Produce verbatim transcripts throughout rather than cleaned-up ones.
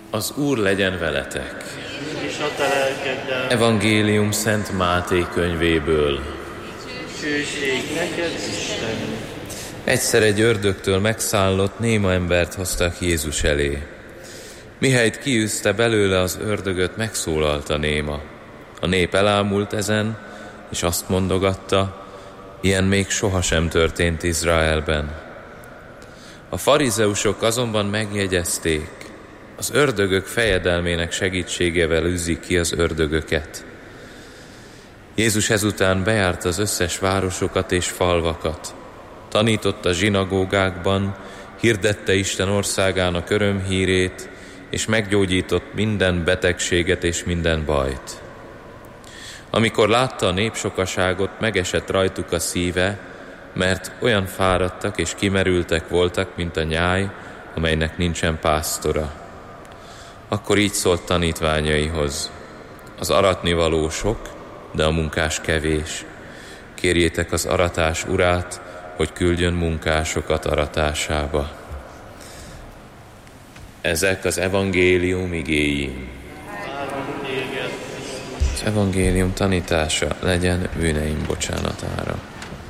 Az Úr legyen veletek! És a te lelkeddel. Evangélium Szent Máté könyvéből. Dicsőség neked, Isten! Egyszer egy ördögtől megszállott néma embert hoztak Jézus elé. Mihelyt kiűzte belőle az ördögöt, megszólalt a néma. A nép elámult ezen, és azt mondogatta, ilyen még sohasem történt Izraelben. A farizeusok azonban megjegyezték, az ördögök fejedelmének segítségével űzik ki az ördögöket. Jézus ezután bejárta az összes városokat és falvakat. Tanította zsinagógákban, hirdette Isten országának örömhírét, és meggyógyított minden betegséget és minden bajt. Amikor látta a népsokaságot, megesett rajtuk a szíve, mert olyan fáradtak és kimerültek voltak, mint a nyáj, amelynek nincsen pásztora. Akkor így szólt tanítványaihoz: az aratnivaló sok, de a munkás kevés. Kérjétek az aratás urát, hogy küldjön munkásokat aratásába. Ezek az evangélium igéi. Az evangélium tanítása legyen bűneim bocsánatára.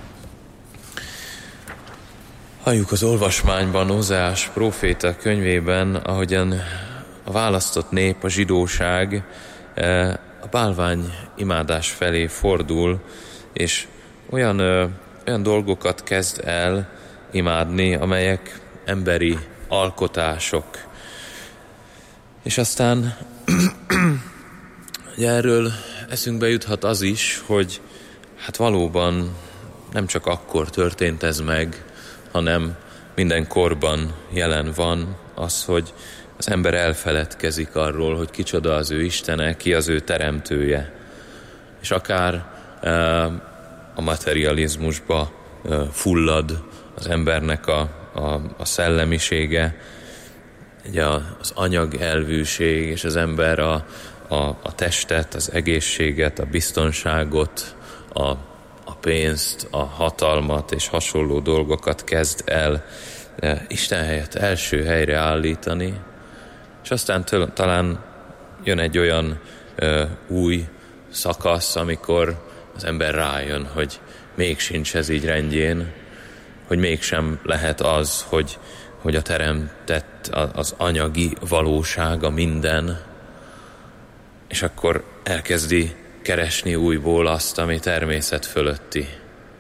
Halljuk az olvasmányban, Ózeás próféta könyvében, ahogyan a választott nép, a zsidóság a bálvány imádás felé fordul, és olyan, olyan dolgokat kezd el imádni, amelyek emberi alkotások. És aztán ugye erről eszünkbe juthat az is, hogy hát valóban nem csak akkor történt ez meg, hanem minden korban jelen van az, hogy az ember elfeledkezik arról, hogy kicsoda az ő Istene, ki az ő teremtője. És akár e, a materializmusba e, fullad az embernek a, a, a szellemisége, ugye az anyagelvűség, és az ember a, a, a testet, az egészséget, a biztonságot, a, a pénzt, a hatalmat és hasonló dolgokat kezd el e, Isten helyett első helyre állítani, és aztán től, talán jön egy olyan ö, új szakasz, amikor az ember rájön, hogy még sincs ez így rendjén, hogy mégsem lehet az, hogy, hogy a teremtett az anyagi valósága minden, és akkor elkezdi keresni újból azt, ami természet fölötti.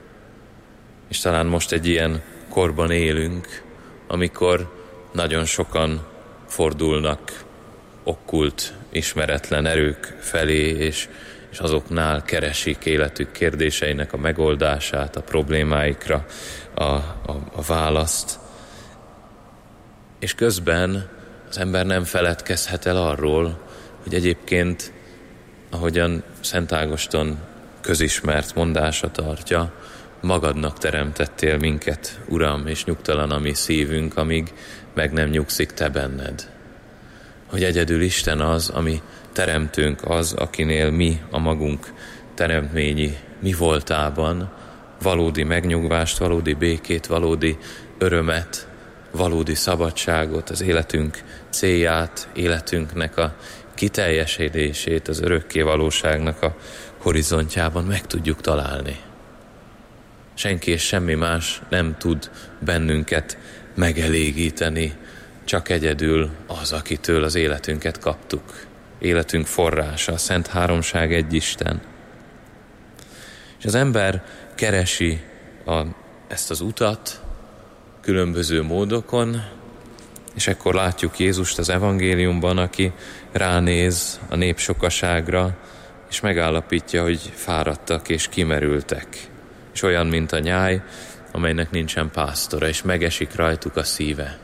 És talán most egy ilyen korban élünk, amikor nagyon sokan fordulnak okkult, ismeretlen erők felé, és, és azoknál keresik életük kérdéseinek a megoldását, a problémáikra a, a, a választ. És közben az ember nem feledkezhet el arról, hogy egyébként, ahogyan Szent Ágoston közismert mondása tartja, magadnak teremtettél minket, Uram, és nyugtalan a mi szívünk, amíg meg nem nyugszik te benned. Hogy egyedül Isten az, ami teremtőnk az, akinél mi a magunk teremtményi mi voltában valódi megnyugvást, valódi békét, valódi örömet, valódi szabadságot, az életünk célját, életünknek a kiteljesedését, az örökké valóságnak a horizontjában meg tudjuk találni. Senki és semmi más nem tud bennünket megelégíteni, csak egyedül az, akitől az életünket kaptuk. Életünk forrása, a Szent Háromság egy Isten. És az ember keresi a, ezt az utat különböző módokon, és ekkor látjuk Jézust az evangéliumban, aki ránéz a nép sokaságra, és megállapítja, hogy fáradtak és kimerültek. És olyan, mint a nyáj, amelynek nincsen pásztora, és megesik rajtuk a szíve.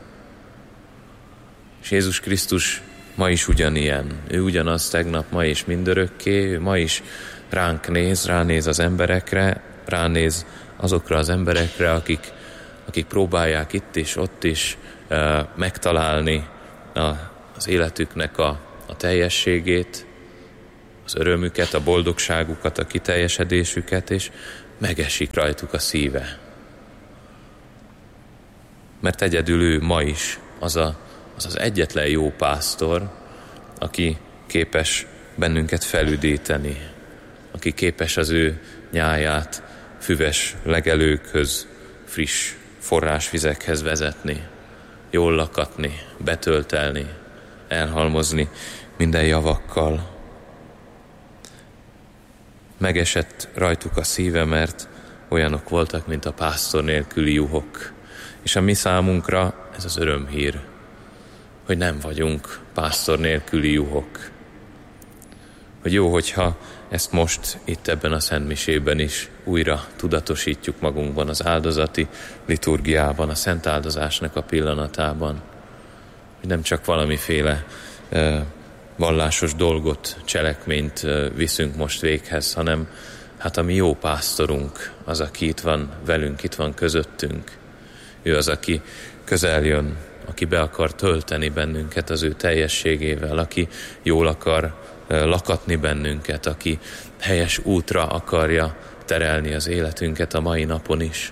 És Jézus Krisztus ma is ugyanilyen. Ő ugyanaz tegnap, ma és mindörökké, ő ma is ránk néz, ránéz az emberekre, ránéz azokra az emberekre, akik, akik próbálják itt is, ott is uh, megtalálni a, az életüknek a, a teljességét, az örömüket, a boldogságukat, a kiteljesedésüket, és megesik rajtuk a szíve. Mert egyedül ő ma is az a, az, az egyetlen jó pásztor, aki képes bennünket felüdíteni, aki képes az ő nyáját füves legelőkhöz, friss forrásvizekhez vezetni, jól lakatni, betöltelni, elhalmozni minden javakkal. Megesett rajtuk a szíve, mert olyanok voltak, mint a pásztor nélküli juhok. És a mi számunkra ez az örömhír, hogy nem vagyunk pásztor nélküli juhok. Hogy jó, hogyha ezt most itt ebben a szentmisében is újra tudatosítjuk magunkban, az áldozati liturgiában, a szent áldozásnak a pillanatában. Hogy nem csak valamiféle uh, vallásos dolgot, cselekményt uh, viszünk most véghez, hanem hát a mi jó pásztorunk az, aki itt van velünk, itt van közöttünk. Ő az, aki közel jön, aki be akar tölteni bennünket az ő teljességével, aki jól akar lakatni bennünket, aki helyes útra akarja terelni az életünket a mai napon is.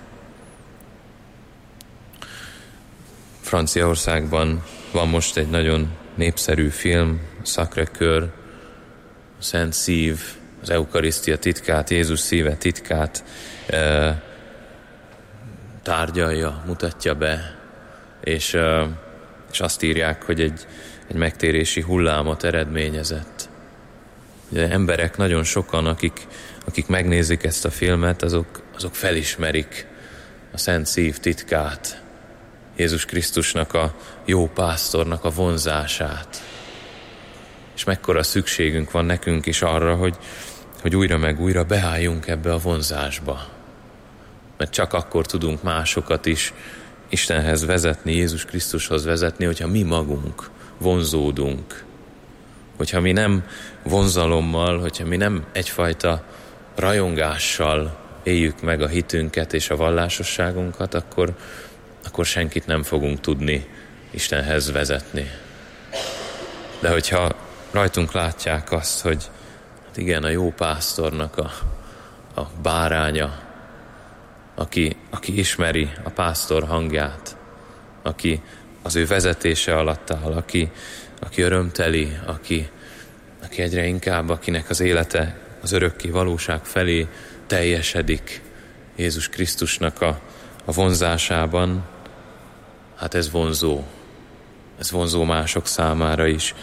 Franciaországban van most egy nagyon népszerű film, Sacré-Cœur, Szent Szív, az eukarisztia titkát, Jézus szíve titkát e, tárgyalja, mutatja be, és, e, és azt írják, hogy egy, egy megtérési hullámot eredményezett. Ugye, emberek nagyon sokan, akik, akik megnézik ezt a filmet, azok, azok felismerik a Szent Szív titkát, Jézus Krisztusnak a jó pásztornak a vonzását. És mekkora szükségünk van nekünk is arra, hogy, hogy újra meg újra beálljunk ebbe a vonzásba. Mert csak akkor tudunk másokat is Istenhez vezetni, Jézus Krisztushoz vezetni, hogyha mi magunk vonzódunk. Hogyha mi nem vonzalommal, hogyha mi nem egyfajta rajongással éljük meg a hitünket és a vallásosságunkat, akkor, akkor senkit nem fogunk tudni Istenhez vezetni. De hogyha rajtunk látják azt, hogy hát igen, a jó pásztornak a, a báránya, aki, aki ismeri a pásztor hangját, aki az ő vezetése alatt áll, aki, aki örömteli, aki, aki egyre inkább, akinek az élete az örökké valóság felé teljesedik Jézus Krisztusnak a, a vonzásában, hát ez vonzó. Ez vonzó mások számára is.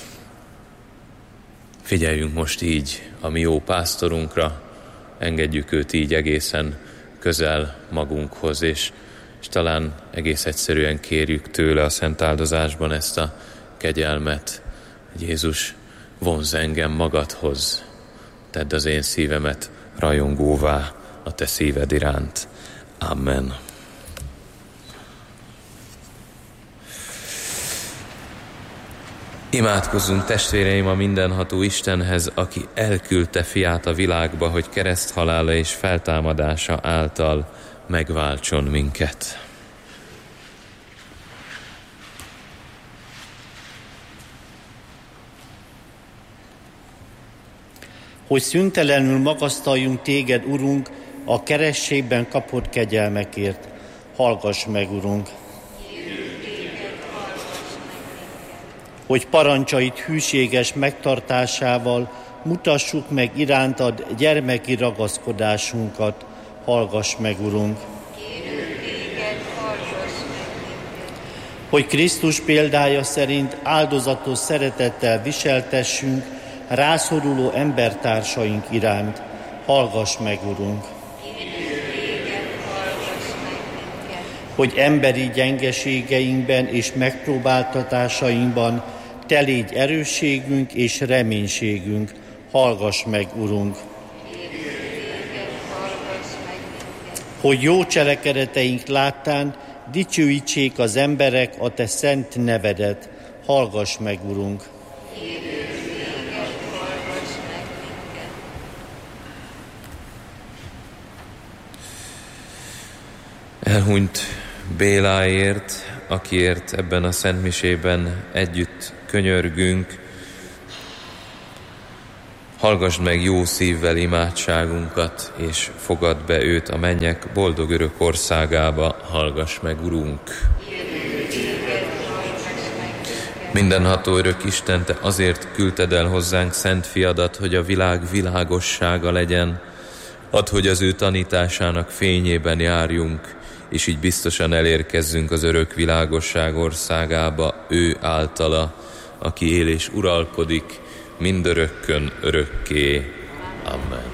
Figyeljünk most így a mi jó pásztorunkra, engedjük őt így egészen közel magunkhoz, és, és talán egész egyszerűen kérjük tőle a szent áldozásban ezt a kegyelmet, hogy Jézus, vonzz engem magadhoz, tedd az én szívemet rajongóvá a te szíved iránt. Amen. Imádkozzunk, testvéreim, a mindenható Istenhez, aki elküldte fiát a világba, hogy kereszthalála és feltámadása által megváltson minket. Hogy szüntelenül magasztaljunk téged, Urunk, a kerességben kapott kegyelmekért. Hallgass meg, Urunk! Hogy parancsait hűséges megtartásával mutassuk meg irántad gyermeki ragaszkodásunkat. Hallgass meg, Urunk! Hogy Krisztus példája szerint áldozatos szeretettel viseltessünk rászoruló embertársaink iránt. Hallgass meg, Urunk! Hogy emberi gyengeségeinkben és megpróbáltatásainkban te légy erősségünk és reménységünk. Hallgass meg, Urunk! Hogy jó cselekedeteink láttán dicsőítsék az emberek a te szent nevedet. Hallgass meg, Urunk! Elhunyt Béláért, akiért ebben a szentmisében együtt könyörgünk, hallgassd meg jó szívvel imádságunkat, és fogadd be őt a mennyek boldog örök országába. Hallgass meg, Urunk! Mindenható örök Isten, Te azért küldted el hozzánk szent fiadat, hogy a világ világossága legyen. Add, hogy az ő tanításának fényében járjunk, és így biztosan elérkezzünk az örök világosság országába, ő általa, aki él és uralkodik mindörökkön örökké. Amen.